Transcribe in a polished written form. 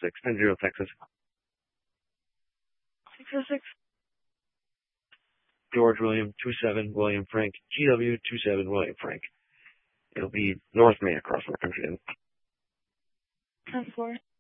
606, 10-0 Texas. 606. George William 27 William Frank, GW 27 William Frank. It'll be North Maine across our country. 10-4.